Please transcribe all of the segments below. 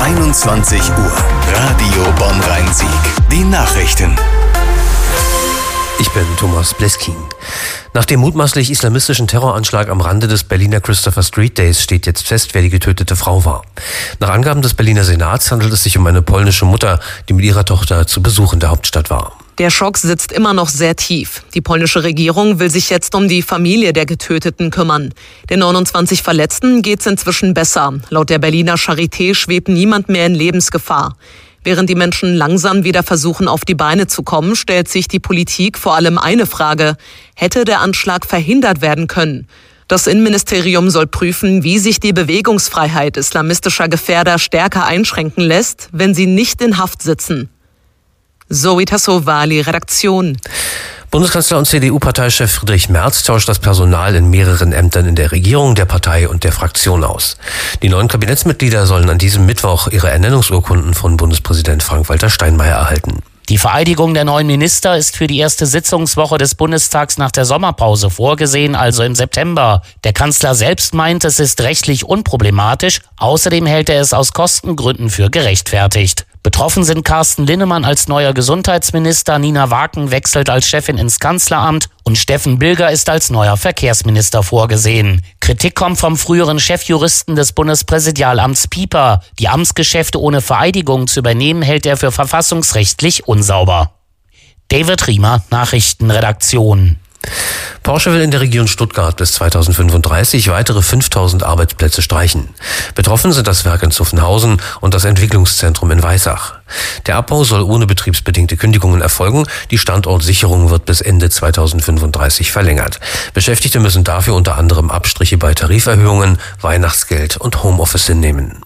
21 Uhr. Radio Bonn-Rhein-Sieg. Die Nachrichten. Ich bin Thomas Bleskin. Nach dem mutmaßlich islamistischen Terroranschlag am Rande des Berliner Christopher Street Days steht jetzt fest, wer die getötete Frau war. Nach Angaben des Berliner Senats handelt es sich um eine polnische Mutter, die mit ihrer Tochter zu Besuch in der Hauptstadt war. Der Schock sitzt immer noch sehr tief. Die polnische Regierung will sich jetzt um die Familie der Getöteten kümmern. Den 29 Verletzten geht's inzwischen besser. Laut der Berliner Charité schwebt niemand mehr in Lebensgefahr. Während die Menschen langsam wieder versuchen, auf die Beine zu kommen, stellt sich die Politik vor allem eine Frage: Hätte der Anschlag verhindert werden können? Das Innenministerium soll prüfen, wie sich die Bewegungsfreiheit islamistischer Gefährder stärker einschränken lässt, wenn sie nicht in Haft sitzen. Zoe Tassovali, Redaktion. Bundeskanzler und CDU-Parteichef Friedrich Merz tauscht das Personal in mehreren Ämtern in der Regierung, der Partei und der Fraktion aus. Die neuen Kabinettsmitglieder sollen an diesem Mittwoch ihre Ernennungsurkunden von Bundespräsident Frank-Walter Steinmeier erhalten. Die Vereidigung der neuen Minister ist für die erste Sitzungswoche des Bundestags nach der Sommerpause vorgesehen, also im September. Der Kanzler selbst meint, es ist rechtlich unproblematisch. Außerdem hält er es aus Kostengründen für gerechtfertigt. Betroffen sind Carsten Linnemann als neuer Gesundheitsminister, Nina Waken wechselt als Chefin ins Kanzleramt und Steffen Bilger ist als neuer Verkehrsminister vorgesehen. Kritik kommt vom früheren Chefjuristen des Bundespräsidialamts Pieper. Die Amtsgeschäfte ohne Vereidigung zu übernehmen, hält er für verfassungsrechtlich unsauber. David Riemer, Nachrichtenredaktion. Porsche will in der Region Stuttgart bis 2035 weitere 5000 Arbeitsplätze streichen. Betroffen sind das Werk in Zuffenhausen und das Entwicklungszentrum in Weissach. Der Abbau soll ohne betriebsbedingte Kündigungen erfolgen. Die Standortsicherung wird bis Ende 2035 verlängert. Beschäftigte müssen dafür unter anderem Abstriche bei Tariferhöhungen, Weihnachtsgeld und Homeoffice hinnehmen.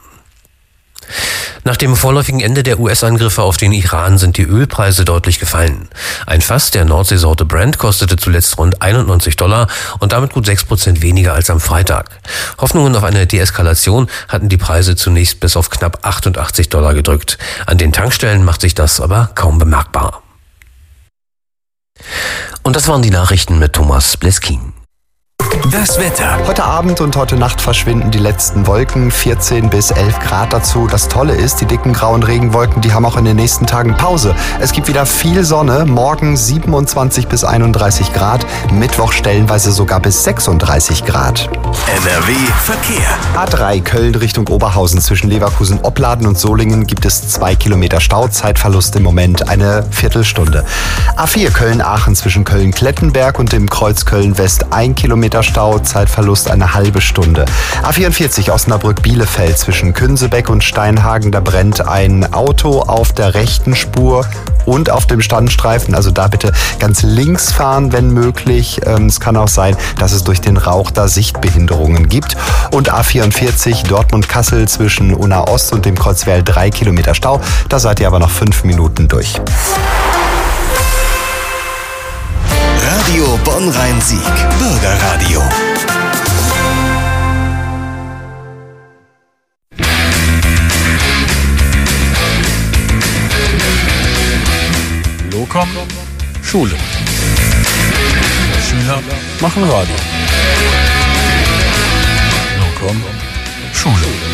Nach dem vorläufigen Ende der US-Angriffe auf den Iran sind die Ölpreise deutlich gefallen. Ein Fass der Nordseesorte Brent kostete zuletzt rund $91 und damit gut 6% weniger als am Freitag. Hoffnungen auf eine Deeskalation hatten die Preise zunächst bis auf knapp $88 gedrückt. An den Tankstellen macht sich das aber kaum bemerkbar. Und das waren die Nachrichten mit Thomas Bleskin. Das Wetter. Heute Abend und heute Nacht verschwinden die letzten Wolken, 14 bis 11 Grad dazu. Das Tolle ist, die dicken grauen Regenwolken, die haben auch in den nächsten Tagen Pause. Es gibt wieder viel Sonne, morgen 27 bis 31 Grad, Mittwoch stellenweise sogar bis 36 Grad. NRW Verkehr. A3 Köln Richtung Oberhausen zwischen Leverkusen, Opladen und Solingen gibt es 2 Kilometer Stau, Zeitverlust im Moment eine Viertelstunde. A4 Köln-Aachen zwischen Köln-Klettenberg und dem Kreuz Köln-West 1 Kilometer Stau, Zeitverlust eine halbe Stunde. A44 Osnabrück-Bielefeld zwischen Künsebeck und Steinhagen, da brennt ein Auto auf der rechten Spur und auf dem Standstreifen. Also da bitte ganz links fahren, wenn möglich. Es kann auch sein, dass es durch den Rauch da Sichtbehinderungen gibt. Und A44 Dortmund-Kassel zwischen Unna Ost und dem Kreuzwerl 3 Kilometer Stau. Da seid ihr aber noch 5 Minuten durch. Radio Bonn-Rhein-Sieg. Bürgerradio. Locom Schule. Schüler machen Radio. Locom Schule.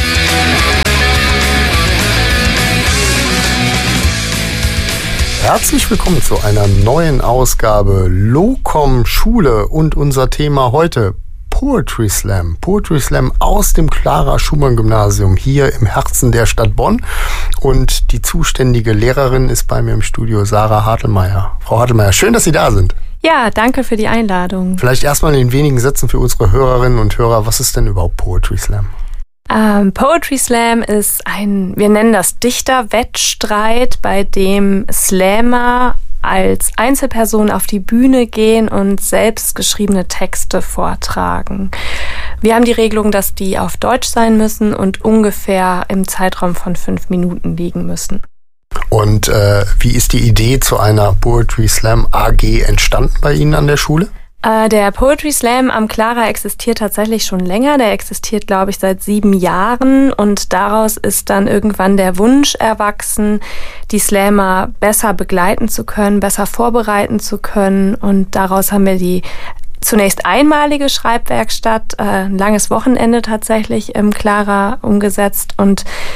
Herzlich willkommen zu einer neuen Ausgabe Locom Schule und unser Thema heute Poetry Slam. Poetry Slam aus dem Clara-Schumann-Gymnasium hier im Herzen der Stadt Bonn. Und die zuständige Lehrerin ist bei mir im Studio, Sarah Hartelmeier. Frau Hartelmeier, schön, dass Sie da sind. Ja, danke für die Einladung. Vielleicht erstmal in wenigen Sätzen für unsere Hörerinnen und Hörer, was ist denn überhaupt Poetry Slam? Poetry Slam ist wir nennen das Dichterwettstreit, bei dem Slammer als Einzelperson auf die Bühne gehen und selbst geschriebene Texte vortragen. Wir haben die Regelung, dass die auf Deutsch sein müssen und ungefähr im Zeitraum von 5 Minuten liegen müssen. Und wie ist die Idee zu einer Poetry Slam AG entstanden bei Ihnen an der Schule? Der Poetry Slam am Clara existiert tatsächlich schon länger. Der existiert, glaube ich, seit 7 Jahren. Und daraus ist dann irgendwann der Wunsch erwachsen, die Slammer besser begleiten zu können, besser vorbereiten zu können. Und daraus haben wir die zunächst einmalige Schreibwerkstatt, ein langes Wochenende tatsächlich im Clara umgesetzt. Und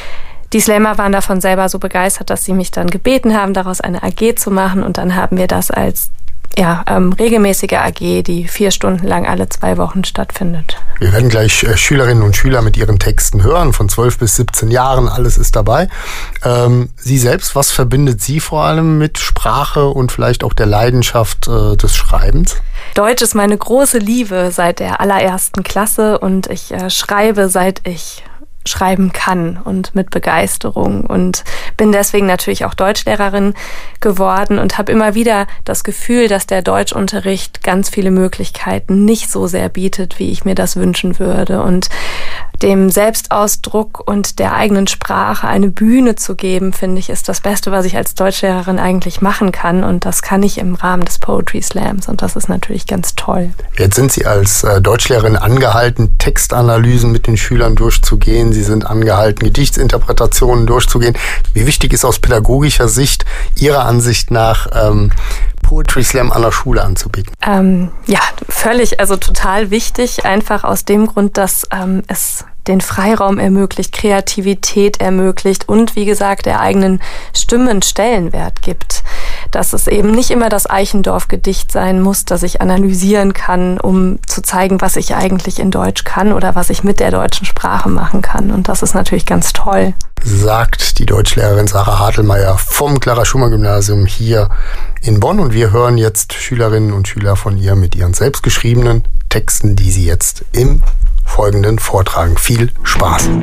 Die Slammer waren davon selber so begeistert, dass sie mich dann gebeten haben, daraus eine AG zu machen. Und dann haben wir das als regelmäßige AG, die 4 Stunden lang alle 2 Wochen stattfindet. Wir werden gleich Schülerinnen und Schüler mit ihren Texten hören, von 12 bis 17 Jahren, alles ist dabei. Sie selbst, was verbindet Sie vor allem mit Sprache und vielleicht auch der Leidenschaft des Schreibens? Deutsch ist meine große Liebe seit der allerersten Klasse und ich schreibe, seit ich schreiben kann und mit Begeisterung und bin deswegen natürlich auch Deutschlehrerin geworden und habe immer wieder das Gefühl, dass der Deutschunterricht ganz viele Möglichkeiten nicht so sehr bietet, wie ich mir das wünschen würde, und dem Selbstausdruck und der eigenen Sprache eine Bühne zu geben, finde ich, ist das Beste, was ich als Deutschlehrerin eigentlich machen kann, und das kann ich im Rahmen des Poetry Slams, und das ist natürlich ganz toll. Jetzt sind Sie als Deutschlehrerin angehalten, Textanalysen mit den Schülern durchzugehen. Sie sind angehalten, Gedichtsinterpretationen durchzugehen. Wie wichtig ist aus pädagogischer Sicht Ihrer Ansicht nach Poetry Slam an der Schule anzubieten? Völlig, also total wichtig, einfach aus dem Grund, dass es den Freiraum ermöglicht, Kreativität ermöglicht und, wie gesagt, der eigenen Stimme einen Stellenwert gibt. Dass es eben nicht immer das Eichendorff-Gedicht sein muss, das ich analysieren kann, um zu zeigen, was ich eigentlich in Deutsch kann oder was ich mit der deutschen Sprache machen kann. Und das ist natürlich ganz toll. Sagt die Deutschlehrerin Sarah Hartelmeier vom Clara-Schumann-Gymnasium hier in Bonn. Und wir hören jetzt Schülerinnen und Schüler von ihr mit ihren selbstgeschriebenen Texten, die sie jetzt im Folgenden vortragen. Viel Spaß!